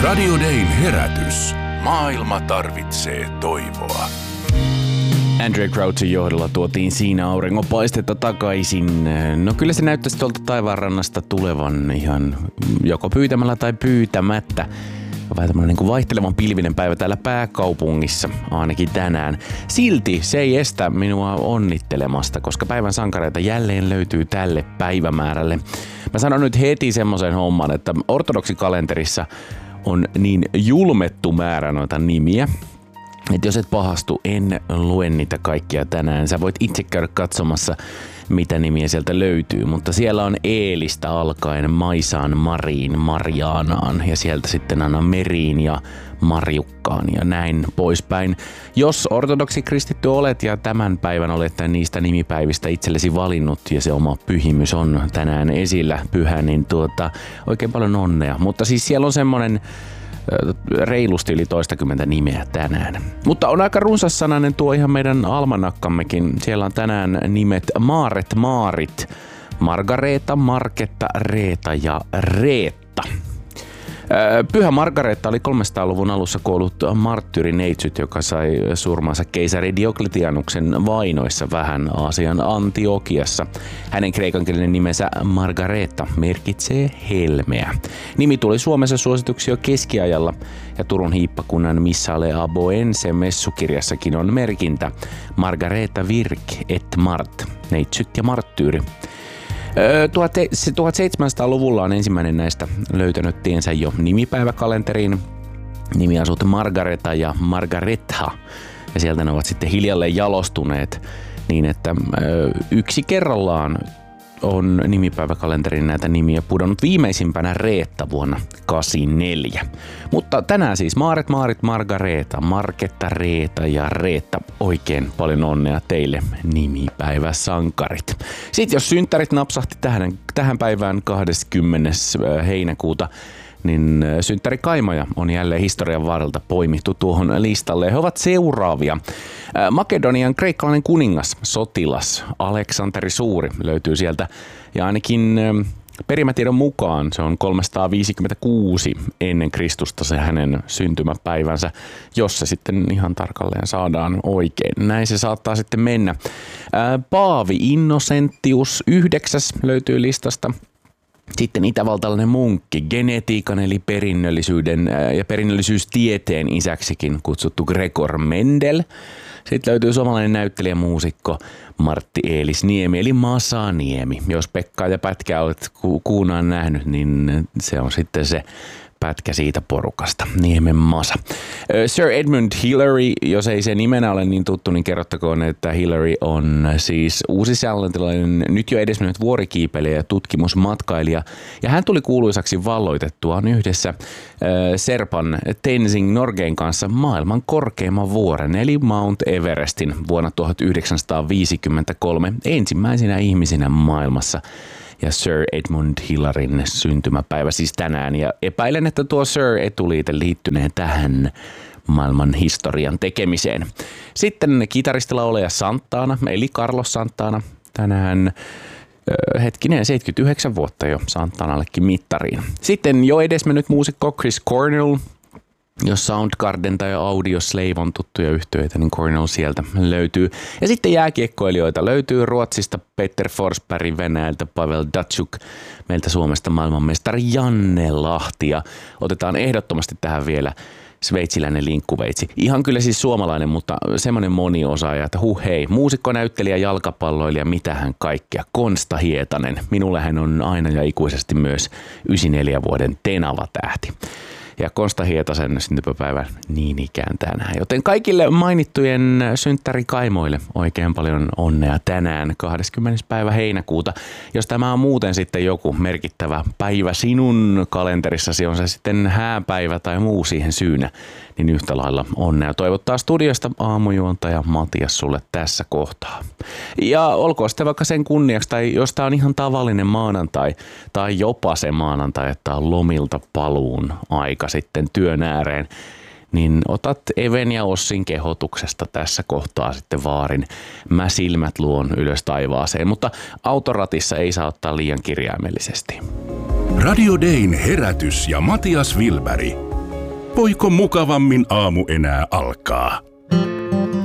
Radio Dayn herätys. Maailma tarvitsee toivoa. Andraé Crouchin johdolla tuotiin siinä auringonpaistetta takaisin. No kyllä se näyttäisi tuolta taivaanrannasta tulevan ihan joko pyytämällä tai pyytämättä. Vähän tämmöinen niin kuin vaihtelevan pilvinen päivä täällä pääkaupungissa, ainakin tänään. Silti se ei estä minua onnittelemasta, koska päivän sankareita jälleen löytyy tälle päivämäärälle. Mä sanon nyt heti semmoisen homman, että ortodoksikalenterissa on niin julmettu määrä noita nimiä, että jos et pahastu, en lue niitä kaikkia tänään. Sä voit itse käydä katsomassa, mitä nimiä sieltä löytyy, mutta siellä on Eelistä alkaen Maisaan, Mariin, Mariaanaan ja sieltä sitten aina Meriin ja Marjukkaan ja näin poispäin. Jos ortodoksi kristitty olet ja tämän päivän olet niistä nimipäivistä itsellesi valinnut ja se oma pyhimys on tänään esillä pyhä, niin oikein paljon onnea. Mutta siis siellä on semmonen reilusti yli 20 nimeä tänään. Mutta on aika runsassanainen tuo ihan meidän almanakkammekin. Siellä on tänään nimet Maaret, Maarit, Margareeta, Marketta, Reeta ja Reetta. Pyhä Margareetta oli 300-luvun alussa kuollut marttyyrineitsyt, joka sai surmansa keisari Diokletianuksen vainoissa vähän Aasian Antiokiassa. Hänen kreikankielinen nimensä Margareetta merkitsee helmeä. Nimi tuli Suomessa suosituksi jo keskiajalla ja Turun hiippakunnan Missale Aboense messukirjassakin on merkintä Margareetta Virk et Mart, neitsyt ja marttyyri. 1700-luvulla on ensimmäinen näistä löytänyt tiensä jo nimipäiväkalenteriin. Nimiasut Margareta ja Margaretta. Ja sieltä ne ovat sitten hiljalleen jalostuneet niin, että yksi kerrallaan on nimipäiväkalenterin näitä nimiä pudonnut viimeisimpänä Reetta vuonna 1984. Mutta tänään siis Maaret, Maarit, Margareeta, Marketta, Reeta ja Reetta. Oikein paljon onnea teille nimipäiväsankarit. Sitten jos synttärit napsahti tähän päivään 20. heinäkuuta, niin synttäri Kaimaja on jälleen historian varrelta poimittu tuohon listalle. He ovat seuraavia. Makedonian kreikkalainen kuningas, sotilas Aleksanteri Suuri löytyy sieltä ja ainakin perimätiedon mukaan se on 356 ennen Kristusta se hänen syntymäpäivänsä, jos se sitten ihan tarkalleen saadaan oikein. Näin se saattaa sitten mennä. Paavi Innocentius 9 löytyy listasta. Sitten itävaltalainen munkki, genetiikan eli perinnöllisyyden ja perinnöllisyystieteen isäksikin kutsuttu Gregor Mendel. Sitten löytyy suomalainen näyttelijämuusikko Martti Eelisniemi eli Masaniemi. Jos Pekkaa ja Pätkää olet kuunaan nähnyt, niin se on sitten se pätkä siitä porukasta, Niemen Masa. Sir Edmund Hillary, jos ei se nimenä ole niin tuttu, niin kerrottakoon, että Hillary on siis uusi-seelantilainen nyt jo edesmennyt vuorikiipeilijä ja tutkimusmatkailija. Ja hän tuli kuuluisaksi valloitettuaan yhdessä Serpan Tenzing Norgayn kanssa maailman korkeimman vuoren, eli Mount Everestin vuonna 1953 ensimmäisenä ihmisinä maailmassa. Ja Sir Edmund Hillaryn syntymäpäivä siis tänään. Ja epäilen, että tuo Sir-etuliite liittyneen tähän maailman historian tekemiseen. Sitten kitaristilaulaja Santana, eli Carlos Santana. Tänään 79 vuotta jo Santanallekin mittariin. Sitten jo edesmennyt muusikko Chris Cornell. Jos Soundgarden tai Audioslave on tuttuja yhtyeitä, niin Cornell sieltä löytyy. Ja sitten jääkiekkoilijoita löytyy Ruotsista Peter Forsberg, Venäjältä Pavel Datsyuk, meiltä Suomesta maailmanmestari Janne Lahti. Ja otetaan ehdottomasti tähän vielä sveitsiläinen linkkuveitsi. Ihan kyllä siis suomalainen, mutta semmoinen moniosaaja, että hei, muusikko, näyttelijä, jalkapalloilija, mitähän kaikkea. Konsta Hietanen. Minulle hän on aina ja ikuisesti myös 94 vuoden Tenava-tähti. Ja Konsta Hietasen syntymäpäivä niin ikään tänään. Joten kaikille mainittujen synttärikaimoille oikein paljon onnea tänään 20. päivä heinäkuuta. Jos tämä on muuten sitten joku merkittävä päivä sinun kalenterissasi, on se sitten hääpäivä tai muu siihen syynä, niin yhtä lailla onnea toivottaa studiosta aamujuontaja Matias sulle tässä kohtaa. Ja olkoon sitten vaikka sen kunniaksi, tai jos tämä on ihan tavallinen maanantai, tai jopa se maanantai, että on lomilta paluun aika sitten työn ääreen, niin otat Even ja Ossin kehotuksesta tässä kohtaa sitten vaarin. Mä silmät luon ylös taivaaseen, mutta autoratissa ei saa ottaa liian kirjaimellisesti. Radio Dayn herätys ja Matias Wilberg. Voiko mukavammin aamu enää alkaa?